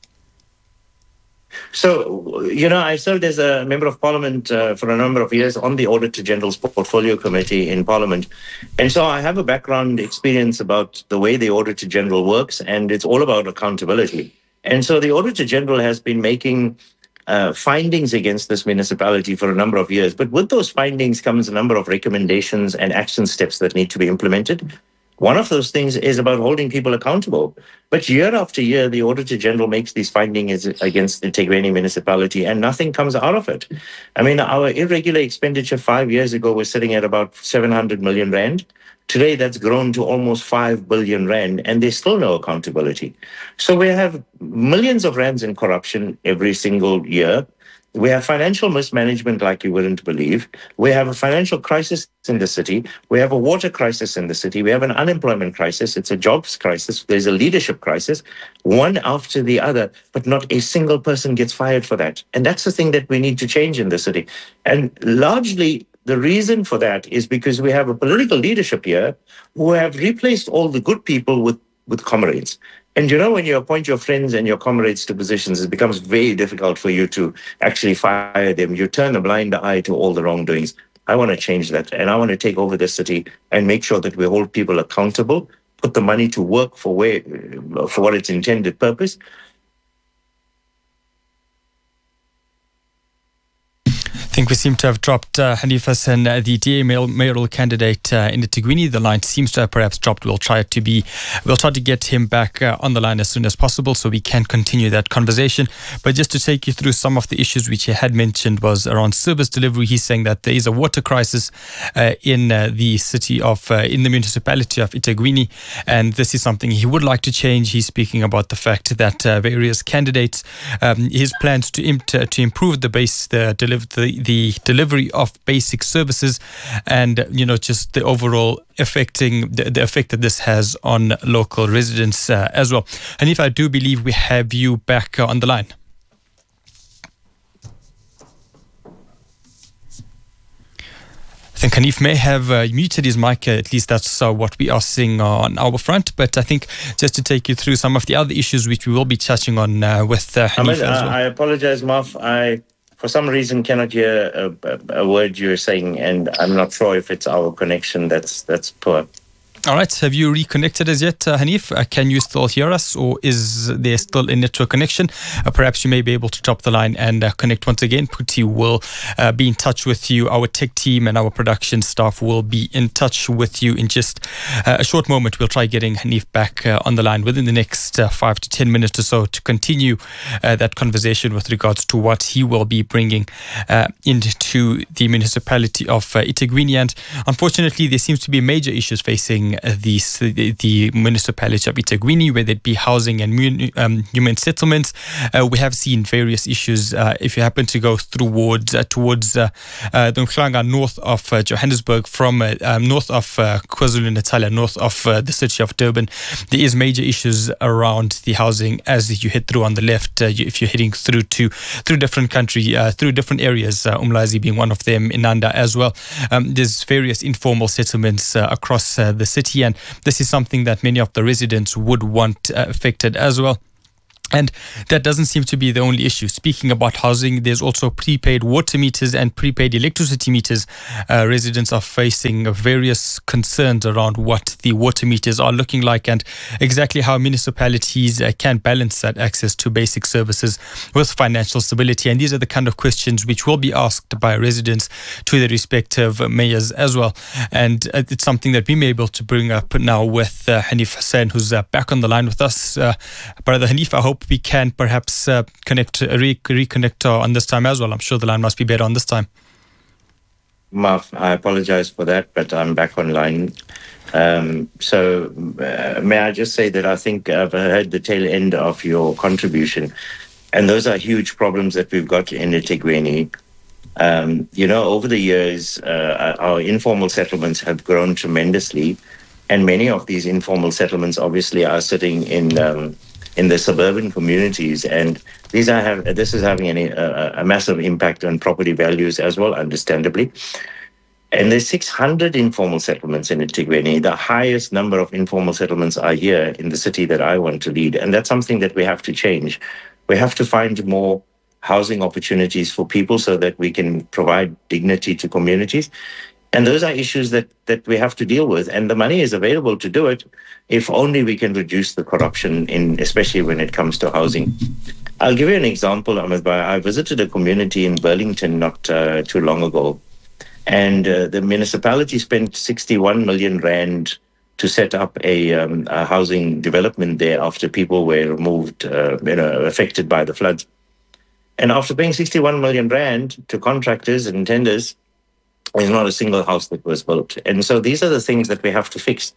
So, you know, I served as a member of parliament uh, for a number of years on the Auditor General's Portfolio Committee in Parliament. And so I have a background experience about the way the Auditor General works, and it's all about accountability. And so the Auditor General has been making uh, findings against this municipality for a number of years. But with those findings comes a number of recommendations and action steps that need to be implemented. One of those things is about holding people accountable. But year after year, the Auditor General makes these findings against the eThekwini municipality and nothing comes out of it. I mean, our irregular expenditure five years ago was sitting at about seven hundred million rand. Today, that's grown to almost five billion rand, and there's still no accountability. So we have millions of rands in corruption every single year. We have financial mismanagement like you wouldn't believe. We have a financial crisis in the city. We have a water crisis in the city. We have an unemployment crisis. It's a jobs crisis. There's a leadership crisis, one after the other, but not a single person gets fired for that. And that's the thing that we need to change in the city. And largely, the reason for that is because we have a political leadership here who have replaced all the good people with, with comrades. And you know, when you appoint your friends and your comrades to positions, it becomes very difficult for you to actually fire them. You turn a blind eye to all the wrongdoings. I want to change that. And I want to take over the city and make sure that we hold people accountable, put the money to work for where, for what its intended purpose.
I think we seem to have dropped uh, Hanif Hassan, uh, the D A mayoral candidate uh, in eThekwini. The line seems to have perhaps dropped. We'll try to be, we'll try to get him back uh, on the line as soon as possible so we can continue that conversation. But just to take you through some of the issues which he had mentioned was around service delivery. He's saying that there is a water crisis uh, in uh, the city of, uh, in the municipality of eThekwini, and this is something he would like to change. He's speaking about the fact that uh, various candidates, um, his plans to, imp- to improve the base, the deliver the the delivery of basic services, and you know just the overall affecting the, the effect that this has on local residents uh, as well. And if I do believe we have you back uh, on the line. I think Hanif may have uh, muted his mic, uh, at least that's uh, what we are seeing on our front. But I think just to take you through some of the other issues which we will be touching on uh, with uh, Hanif
Ahmed,
as well.
I apologize, Maf. I, for some reason, cannot hear a, a, a word you're saying, and I'm not sure if it's our connection that's that's poor.
All right. Have you reconnected as yet, uh, Hanif? Uh, can you still hear us, or is there still a network connection? Uh, perhaps you may be able to drop the line and uh, connect once again. Puti will uh, be in touch with you. Our tech team and our production staff will be in touch with you in just uh, a short moment. We'll try getting Hanif back uh, on the line within the next uh, five to ten minutes or so to continue uh, that conversation with regards to what he will be bringing uh, into the municipality of uh, eThekwini. And unfortunately, there seems to be major issues facing the the municipality of eThekwini, whether it be housing and um, human settlements. Uh, we have seen various issues. Uh, if you happen to go towards uh, towards uh, uh, the Mhlanga, north of uh, Johannesburg, from uh, um, north of uh, KwaZulu-Natal, north of uh, the city of Durban, there is major issues around the housing as you head through on the left. Uh, if you're heading through to through different country, uh, through different areas, uh, Umlazi being one of them, Inanda as well. Um, there's various informal settlements uh, across uh, the city, and this is something that many of the residents would want uh, affected as well. And that doesn't seem to be the only issue. Speaking about housing, there's also prepaid water meters and prepaid electricity meters. Uh, residents are facing various concerns around what the water meters are looking like and exactly how municipalities uh, can balance that access to basic services with financial stability. And these are the kind of questions which will be asked by residents to their respective mayors as well. And uh, it's something that we may be able to bring up now with uh, Hanif Hussain, who's uh, back on the line with us. Uh, Brother Hanif, I hope we can perhaps uh, connect, re- reconnect uh, on this time as well. I'm sure the line must be better on this time.
Maf, I apologize for that, but I'm back online. Um, so uh, may I just say that I think I've heard the tail end of your contribution, and those are huge problems that we've got in eThekwini. Um, you know, over the years, uh, our informal settlements have grown tremendously, and many of these informal settlements obviously are sitting in um, in the suburban communities, and these are have this is having any, uh, a massive impact on property values as well, understandably. And there's six hundred informal settlements in eThekwini. The highest number of informal settlements are here in the city that I want to lead, and that's something that we have to change. We have to find more housing opportunities for people so that we can provide dignity to communities. And those are issues that, that we have to deal with. And the money is available to do it if only we can reduce the corruption, in, especially when it comes to housing. I'll give you an example, Ahmed Bhai. I visited a community in Burlington not uh, too long ago. And uh, the municipality spent sixty-one million rand to set up a, um, a housing development there after people were removed, uh, you know, affected by the floods. And after paying sixty-one million rand to contractors and tenders, there's not a single house that was built. And so these are the things that we have to fix.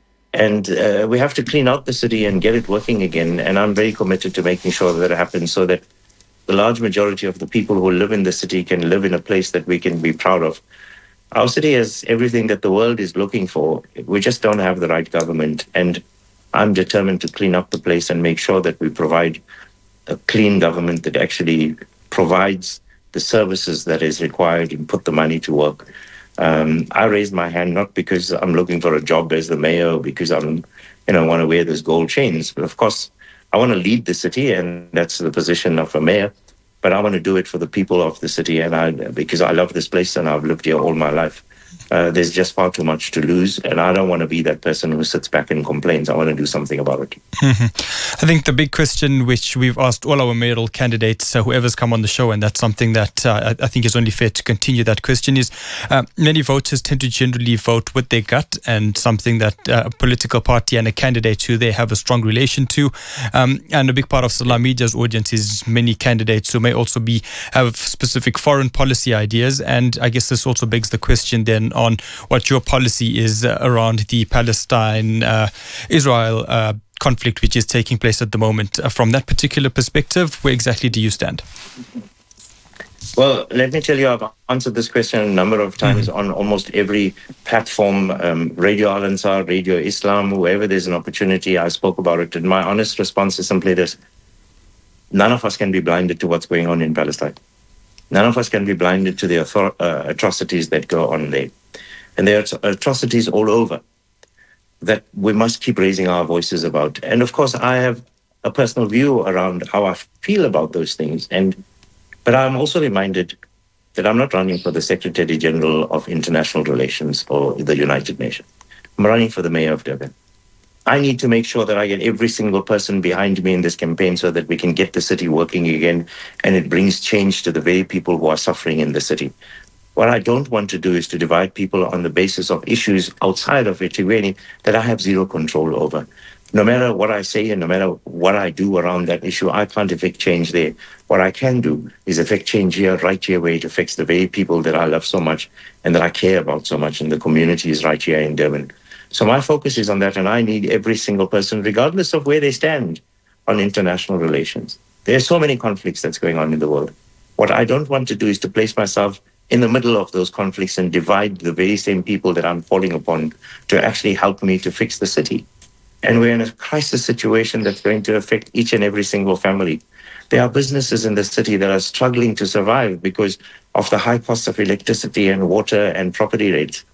And uh, we have to clean out the city and get it working again. And I'm very committed to making sure that it happens so that the large majority of the people who live in the city can live in a place that we can be proud of. Our city has everything that the world is looking for. We just don't have the right government. And I'm determined to clean up the place and make sure that we provide a clean government that actually provides the services that is required and put the money to work. Um, I raised my hand not because I'm looking for a job as the mayor or because I'm, you know, want to wear those gold chains. But of course, I want to lead the city, and that's the position of a mayor. But I want to do it for the people of the city, and I because I love this place and I've lived here all my life. Uh, there's just far too much to lose, and I don't want to be that person who sits back and complains. I want to do something about it.
Mm-hmm. I think the big question which we've asked all our mayoral candidates, uh, whoever's come on the show, and that's something that uh, I, I think is only fair to continue that question, is uh, many voters tend to generally vote with their gut, and something that uh, a political party and a candidate who they have a strong relation to. Um, and a big part of Salam Media's audience is many candidates who may also be have specific foreign policy ideas. And I guess this also begs the question then on what your policy is uh, around the Palestine-Israel uh, uh, conflict, which is taking place at the moment. Uh, from that particular perspective, where exactly do you stand?
Well, let me tell you, I've answered this question a number of times mm-hmm. on almost every platform, um, Radio Al Ansar, Radio Islam, wherever there's an opportunity, I spoke about it. And my honest response is simply this: none of us can be blinded to what's going on in Palestine. None of us can be blinded to the author- uh, atrocities that go on there. And there are atrocities all over that we must keep raising our voices about. And of course, I have a personal view around how I feel about those things. And but I'm also reminded that I'm not running for the Secretary General of International Relations or the United Nations. I'm running for the Mayor of Durban. I need to make sure that I get every single person behind me in this campaign so that we can get the city working again, and it brings change to the very people who are suffering in the city. What I don't want to do is to divide people on the basis of issues outside of eThekwini that I have zero control over. No matter what I say and no matter what I do around that issue, I can't affect change there. What I can do is affect change here, right here, where it affects the very people that I love so much and that I care about so much, and the communities right here in Durban. So my focus is on that, and I need every single person, regardless of where they stand on international relations. There are so many conflicts that's going on in the world. What I don't want to do is to place myself in the middle of those conflicts and divide the very same people that I'm falling upon to actually help me to fix the city. And we're in a crisis situation that's going to affect each and every single family. There are businesses in the city that are struggling to survive because of the high cost of electricity and water and property rates.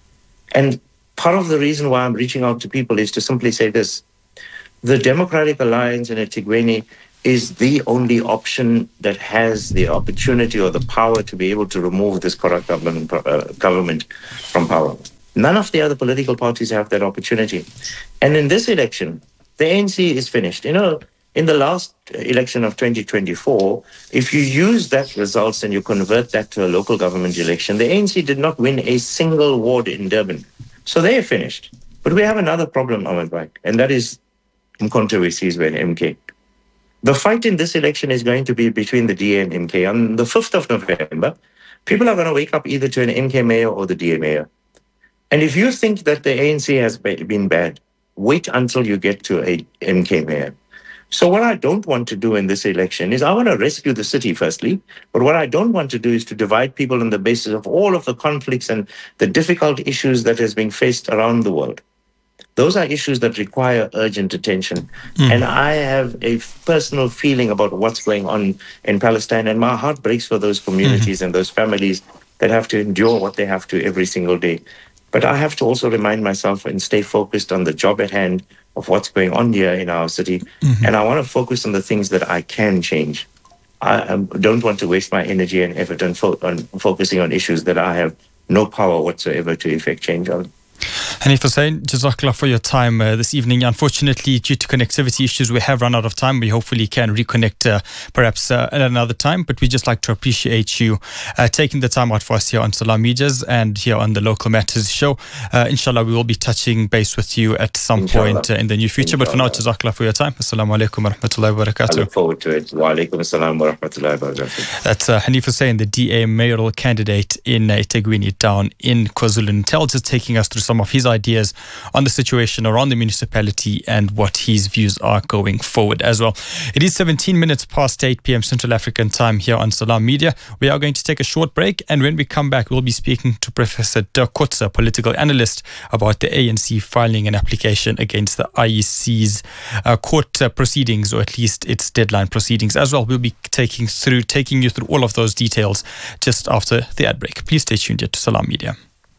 And part of the reason why I'm reaching out to people is to simply say this. The Democratic Alliance in eThekwini is the only option that has the opportunity or the power to be able to remove this corrupt government, uh, government from power. None of the other political parties have that opportunity. And in this election, the A N C is finished. You know, in the last election of twenty twenty-four, if you use that results and you convert that to a local government election, the A N C did not win a single ward in Durban. So they are finished. But we have another problem, Ahmed Bhai, and that is Mkhonto we Sizwe and M K. The fight in this election is going to be between the D A and M K. On the fifth of November, people are going to wake up either to an M K mayor or the D A mayor. And if you think that the A N C has been bad, wait until you get to a M K mayor. So what I don't want to do in this election is I want to rescue the city, firstly. But what I don't want to do is to divide people on the basis of all of the conflicts and the difficult issues that is being faced around the world. Those are issues that require urgent attention. Mm. And I have a personal feeling about what's going on in Palestine, and my heart breaks for those communities mm-hmm. and those families that have to endure what they have to every single day. But I have to also remind myself and stay focused on the job at hand of what's going on here in our city. Mm-hmm. And I want to focus on the things that I can change. I um, don't want to waste my energy and effort on, fo- on focusing on issues that I have no power whatsoever to effect change on.
Hanif Hussain, Jazakallah for your time uh, this evening. Unfortunately, due to connectivity issues, we have run out of time. We hopefully can reconnect uh, perhaps uh, at another time, but we just like to appreciate you uh, taking the time out for us here on Salam Medias and here on the Local Matters show. Uh, inshallah, we will be touching base with you at some inshallah. point uh, in the near future. Inshallah. But for now, Jazakallah for your time. Assalamu alaikum wa rahmatullahi wa barakatuh.
I look forward to it. Wa alaikum assalam wa rahmatullahi wa barakatuh.
That's uh, Hanif Hussain, the D A mayoral candidate in uh, eThekwini down in KwaZulu-Natal, just taking us through some of his ideas on the situation around the municipality and what his views are going forward as well. It is seventeen minutes past eight p.m. Central African time here on Salam Media. We are going to take a short break, and when we come back, we'll be speaking to Professor Dirk Coetzee, political analyst, about the A N C filing an application against the I E C's uh, court uh, proceedings, or at least its deadline proceedings as well. We'll be taking through, taking you through all of those details just after the ad break. Please stay tuned here to Salam Media.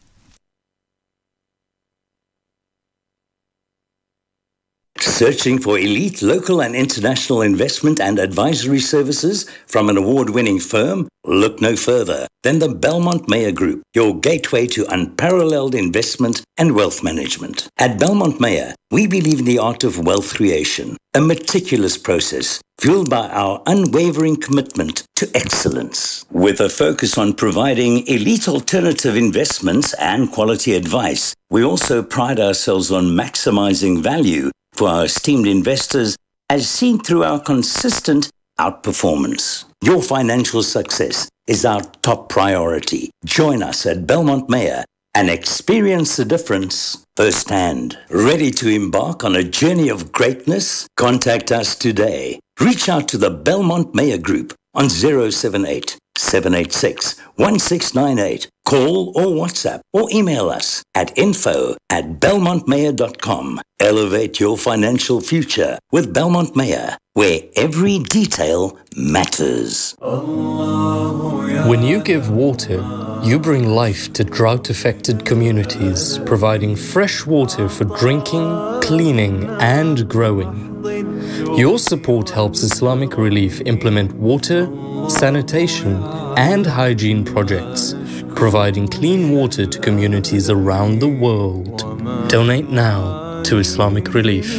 Searching for elite local and international investment and advisory services from an award-winning firm? Look no further than the Belmont Meyer Group, your gateway to unparalleled investment and wealth management. At Belmont Meyer, we believe in the art of wealth creation, a meticulous process fueled by our unwavering commitment to excellence. With a focus on providing elite alternative investments and quality advice, we also pride ourselves on maximizing value for our esteemed investors, as seen through our consistent outperformance. Your financial success is our top priority. Join us at Belmont Meyer and experience the difference firsthand. Ready to embark on a journey of greatness? Contact us today. Reach out to the Belmont Meyer Group on zero seven eight, seven eight six, one six nine eight. Call or WhatsApp or email us at info at belmont mayer dot com. Elevate your financial future with Belmont Meyer, where every detail matters.
When you give water, you bring life to drought-affected communities, providing fresh water for drinking, cleaning, and growing. Your support helps Islamic Relief implement water, sanitation, and hygiene projects, providing clean water to communities around the world. Donate now to Islamic Relief.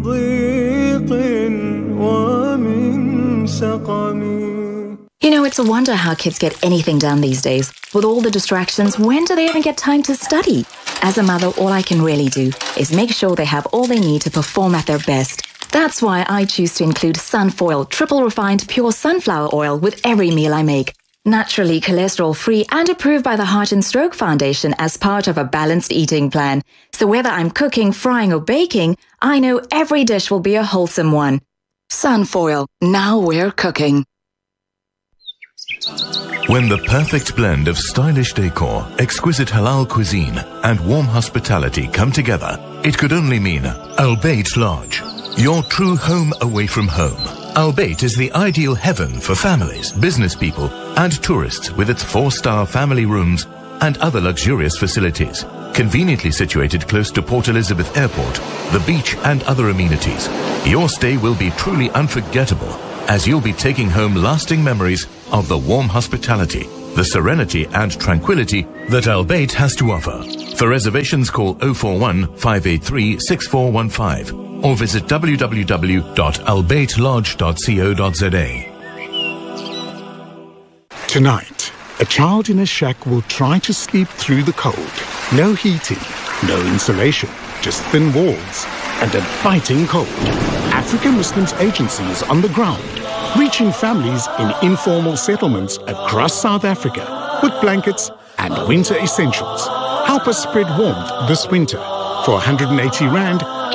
You know, it's a wonder how kids get anything done these days. With all the distractions, when do they even get time to study? As a mother, all I can really do is make sure they have all they need to perform at their best. That's why I choose to include Sunfoil triple refined pure sunflower oil with every meal I make. naturally cholesterol-free and approved by the Heart and Stroke Foundation as part of a balanced eating plan. So whether I'm cooking, frying or baking, I know every dish will be a wholesome one. Sunfoil, now we're cooking.
When the perfect blend of stylish decor, exquisite halal cuisine and warm hospitality come together, it could only mean Al Bayt Lodge, your true home away from home. Al Bayt is the ideal heaven for families, business people and tourists with its four-star family rooms and other luxurious facilities. Conveniently situated close to Port Elizabeth Airport, the beach and other amenities, your stay will be truly unforgettable as you'll be taking home lasting memories of the warm hospitality, the serenity and tranquility that Al Bayt has to offer. For reservations, call oh four one, five eight three, six four one five or visit w w w dot al bayt lodge dot co dot z a.
Tonight, a child in a shack will try to sleep through the cold. No heating, no insulation, just thin walls and a biting cold. African Muslims Agency is on the ground, reaching families in informal settlements across South Africa with blankets and winter essentials. Help us spread warmth this winter. For one hundred eighty rand,